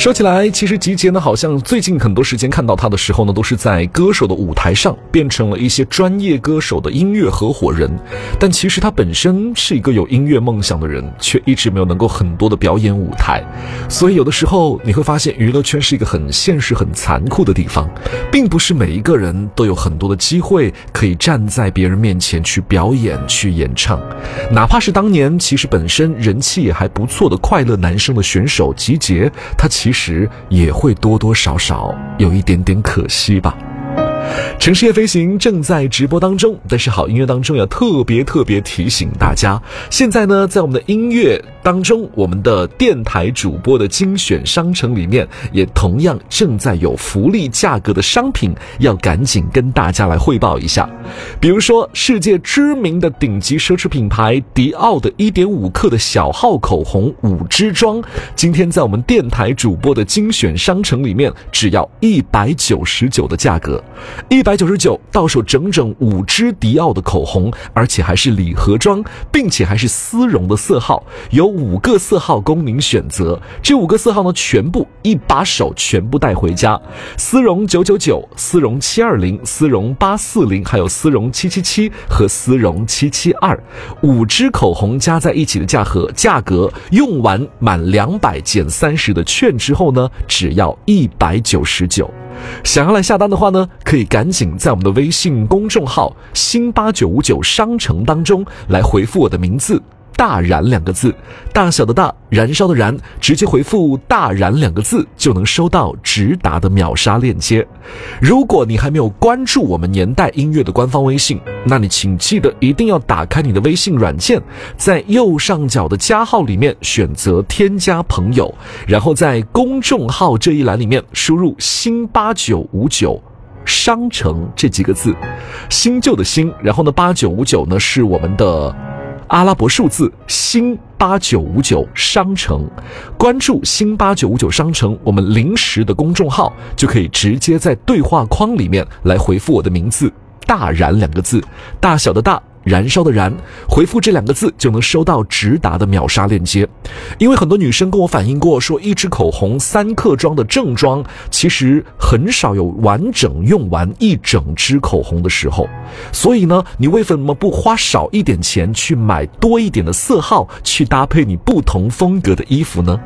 说起来，其实集结呢，好像最近很多时间看到他的时候呢，都是在歌手的舞台上，变成了一些专业歌手的音乐合伙人。但其实他本身是一个有音乐梦想的人，却一直没有能够很多的表演舞台。所以有的时候你会发现，娱乐圈是一个很现实、很残酷的地方，并不是每一个人都有很多的机会可以站在别人面前去表演、去演唱。哪怕是当年其实本身人气也还不错的快乐男声的选手集结，他其实也会多多少少有一点点可惜吧。城市夜飞行正在直播当中，但是好音乐当中要特别提醒大家，现在呢在我们的音乐当中，我们的电台主播的精选商城里面也同样正在有福利价格的商品，要赶紧跟大家来汇报一下。比如说世界知名的顶级奢侈品牌迪奥的 1.5 克的小号口红5支装，今天在我们电台主播的精选商城里面只要199的价格，199到手整整5支迪奥的口红，而且还是礼盒装，并且还是丝绒的色号，有5个色号供您选择。这5个色号呢，全部一把手全部带回家。丝绒999、丝绒720、丝绒840，还有丝绒777和丝绒772，5支口红加在一起的价格用完满200减30的券之后呢，只要199。想要来下单的话呢，可以赶紧在我们的微信公众号新8959商城当中来回复我的名字大燃2个字，大小的大，燃烧的燃，直接回复大燃2个字就能收到直达的秒杀链接。如果你还没有关注我们年代音乐的官方微信，那你请记得一定要打开你的微信软件，在右上角的加号里面选择添加朋友，然后在公众号这一栏里面输入新8959商城这几个字，新旧的新，然后呢8959呢是我们的阿拉伯数字新8959商城，关注新8959商城我们临时的公众号，就可以直接在对话框里面来回复我的名字大燃2个字，大小的大，燃烧的燃，回复这2个字就能收到直达的秒杀链接。因为很多女生跟我反映过，说一支口红3克装的正装，其实很少有完整用完一整支口红的时候，所以呢，你为什么不花少一点钱去买多一点的色号，去搭配你不同风格的衣服呢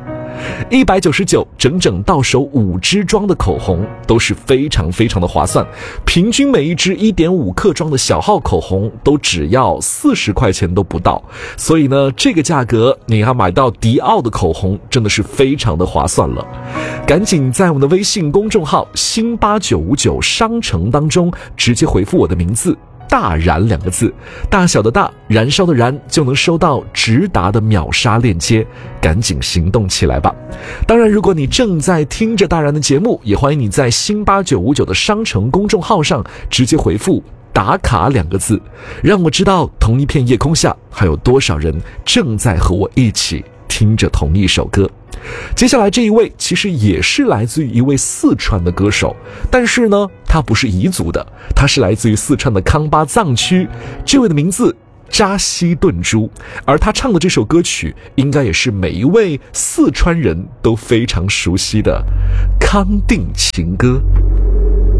？199整整到手5支装的口红都是非常的划算，平均每一支 1.5 克装的小号口红都只要40块钱都不到，所以呢，这个价格你要买到迪奥的口红真的是非常的划算了。赶紧在我们的微信公众号新8959商城当中直接回复我的名字大燃2个字，大小的大，燃烧的燃，就能收到直达的秒杀链接，赶紧行动起来吧。当然，如果你正在听着大燃的节目，也欢迎你在新8959的商城公众号上直接回复打卡2个字，让我知道同一片夜空下还有多少人正在和我一起听着同一首歌。接下来这一位其实也是来自于一位四川的歌手，但是呢，他不是彝族的，他是来自于四川的康巴藏区，这位的名字扎西顿珠，而他唱的这首歌曲应该也是每一位四川人都非常熟悉的康定情歌。